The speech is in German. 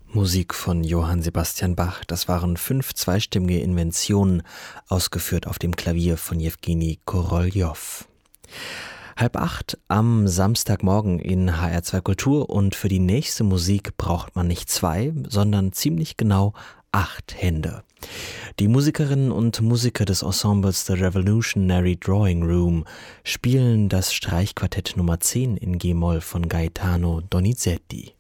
Musik von Johann Sebastian Bach. Das waren 5 zweistimmige Inventionen, ausgeführt auf dem Klavier von Jewgeni Koroljow. 7:30 am Samstagmorgen in HR2 Kultur, und für die nächste Musik braucht man nicht 2, sondern ziemlich genau 8 Hände. Die Musikerinnen und Musiker des Ensembles The Revolutionary Drawing Room spielen das Streichquartett Nummer 10 in G-Moll von Gaetano Donizetti.